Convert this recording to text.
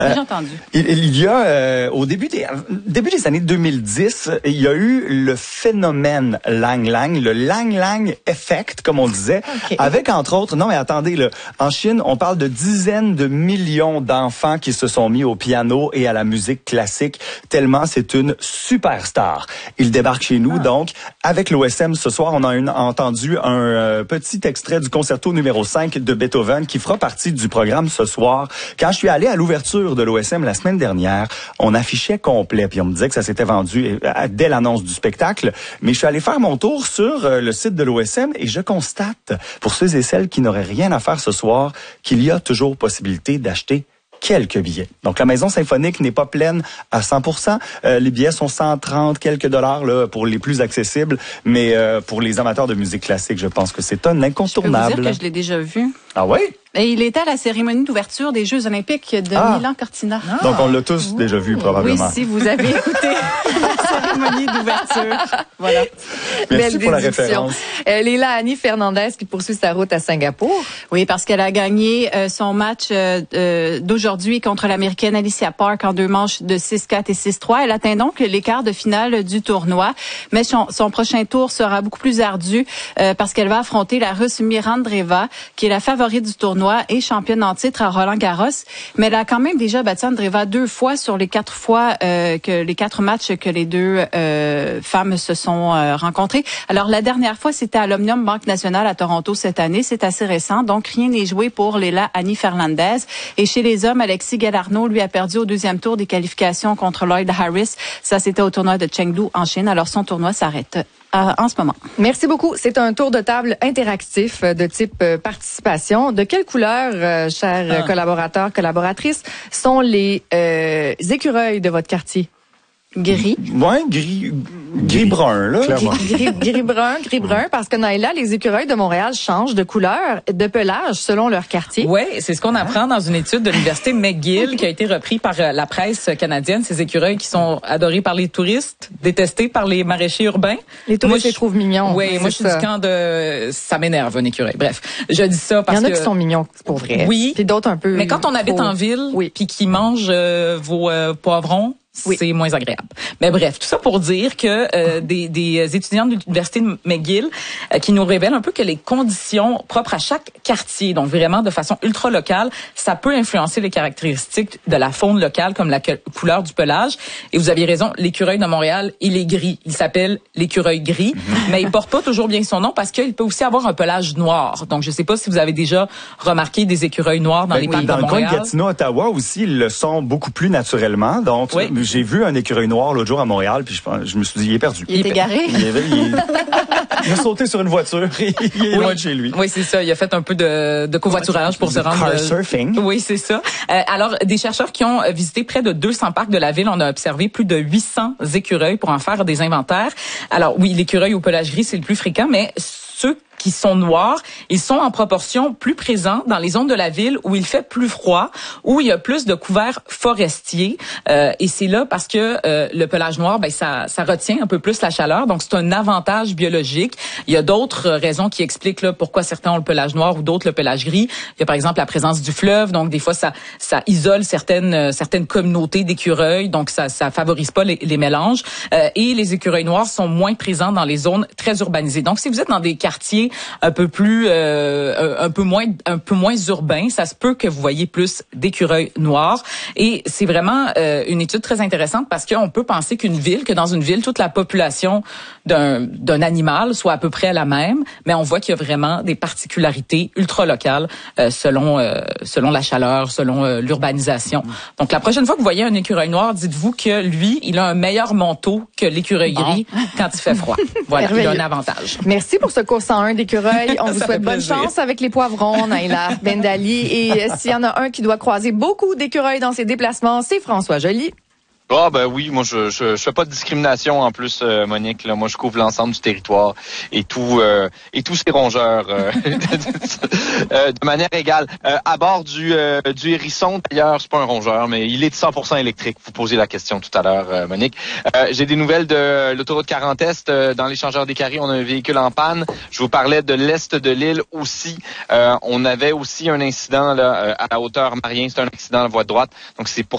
J'ai entendu. Il y a, au début des années 2010, il y a eu le phénomène Lang Lang, le Lang Lang Effect, comme on disait, avec entre autres, non mais attendez, là, en Chine, on parle de dizaines de millions d'enfants qui se sont mis au piano et à la musique classique, tellement c'est une superstar. Il débarque chez nous, donc, avec l'OSM ce soir, on a entendu un petit extrait du concerto numéro 5 de Beethoven qui fera partie du programme ce soir. Quand je suis allé à l'ouverture de l'OSM la semaine dernière, on affichait complet, puis on me disait que ça s'était vendu dès l'annonce du spectacle. Mais je suis allé faire mon tour sur le site de l'OSM et je constate, pour ceux et celles qui n'auraient rien à faire ce soir, qu'il y a toujours possibilité d'acheter quelques billets. Donc, la Maison Symphonique n'est pas pleine à 100%. Les billets sont 130 quelques dollars là, pour les plus accessibles, mais pour les amateurs de musique classique, je pense que c'est un incontournable. Je peux vous dire que je l'ai déjà vu. Ah oui? Et il était à la cérémonie d'ouverture des Jeux olympiques de Milan-Cortina. Donc, on l'a tous déjà vu, probablement. Oui, si vous avez écouté la cérémonie d'ouverture. Voilà. Merci pour la référence. Leila Annie Fernandez qui poursuit sa route à Singapour. Oui, parce qu'elle a gagné son match d'aujourd'hui contre l'Américaine Alicia Park en 2 manches de 6-4 et 6-3. Elle atteint donc les quarts de finale du tournoi. Mais son prochain tour sera beaucoup plus ardu parce qu'elle va affronter la Russe Mirandreva, qui est la favorite du tournoi et championne en titre à Roland-Garros. Mais elle a quand même déjà battu Andreeva 2 fois sur les 4 fois que les 4 matchs que les deux femmes se sont rencontrées. Alors, la dernière fois, c'était à l'Omnium Banque Nationale à Toronto cette année. C'est assez récent. Donc, rien n'est joué pour Leila Annie Fernandez. Et chez les hommes, Alexis Galarneau, lui, a perdu au 2e tour des qualifications contre Lloyd Harris. Ça, c'était au tournoi de Chengdu en Chine. Alors, son tournoi s'arrête en ce moment. Merci beaucoup. C'est un tour de table interactif de type participation. De quelle couleur, chers collaborateurs, collaboratrices, sont les écureuils de votre quartier? Gris. Ouais, gris-brun, là. Clairement. Gris-brun, parce que Naïla, les écureuils de Montréal changent de couleur, de pelage selon leur quartier. Oui, c'est ce qu'on apprend dans une étude de l'Université McGill qui a été reprise par la presse canadienne. Ces écureuils qui sont adorés par les touristes, détestés par les maraîchers urbains. Les touristes les trouvent mignons. Oui, moi je suis du camp de... Ça m'énerve, un écureuil. Bref, je dis ça parce que... Il y en a qui sont mignons, c'est pour vrai. Oui. Puis d'autres un peu... Mais quand on habite en ville, puis qu'ils mangent vos poivrons, c'est moins agréable. Mais bref, tout ça pour dire que des étudiants de l'Université de McGill qui nous révèlent un peu que les conditions propres à chaque quartier, donc vraiment de façon ultra locale, ça peut influencer les caractéristiques de la faune locale comme la couleur du pelage. Et vous aviez raison, l'écureuil de Montréal, il est gris. Il s'appelle l'écureuil gris, mais il porte pas toujours bien son nom parce qu'il peut aussi avoir un pelage noir. Donc je sais pas si vous avez déjà remarqué des écureuils noirs dans les parcs de Montréal. Dans le coin de Gatineau, Ottawa aussi, ils le sont beaucoup plus naturellement. Donc j'ai vu un écureuil noir l'autre jour à Montréal, puis je me suis dit, il est perdu. Il est égaré. Il a sauté sur une voiture, il est loin de chez lui. Oui, c'est ça. Il a fait un peu de covoiturage pour se rendre... Car surfing. Oui, c'est ça. Alors, des chercheurs qui ont visité près de 200 parcs de la ville, on a observé plus de 800 écureuils pour en faire des inventaires. Alors, oui, l'écureuil au pelage gris, c'est le plus fréquent, mais ceux qui sont noirs, ils sont en proportion plus présents dans les zones de la ville où il fait plus froid, où il y a plus de couverts forestiers. Et c'est là parce que le pelage noir, ça retient un peu plus la chaleur. Donc, c'est un avantage biologique. Il y a d'autres raisons qui expliquent là, pourquoi certains ont le pelage noir ou d'autres le pelage gris. Il y a par exemple la présence du fleuve. Donc, des fois, ça isole certaines communautés d'écureuils. Donc, ça favorise pas les mélanges. Et les écureuils noirs sont moins présents dans les zones très urbanisées. Donc, si vous êtes dans des quartiers un peu moins urbain, ça se peut que vous voyez plus d'écureuils noirs. Et c'est vraiment une étude très intéressante parce qu'on peut penser que dans une ville, toute la population d'un animal soit à peu près la même, mais on voit qu'il y a vraiment des particularités ultra locales selon la chaleur, selon l'urbanisation. Donc la prochaine fois que vous voyez un écureuil noir, dites-vous que lui, il a un meilleur manteau que l'écureuil gris quand il fait froid. Voilà, il a un avantage. Merci pour ce cours 101 d'écureuil. On vous souhaite bonne chance avec les poivrons, Naïla Bendali. Et s'il y en a un qui doit croiser beaucoup d'écureuils dans ses déplacements, c'est François Joly. Ah ben oui, moi je fais pas de discrimination en plus, Monique. Là, moi je couvre l'ensemble du territoire et tous ces rongeurs de manière égale. À bord du hérisson, d'ailleurs, c'est pas un rongeur, mais il est de 100% électrique. Vous posez la question tout à l'heure, Monique. J'ai des nouvelles de l'autoroute 40 Est. Dans l'échangeur des Carrés, on a un véhicule en panne. Je vous parlais de l'est de l'île aussi. On avait aussi un incident là à la hauteur Marien. C'est un accident à la voie de droite. Donc c'est pour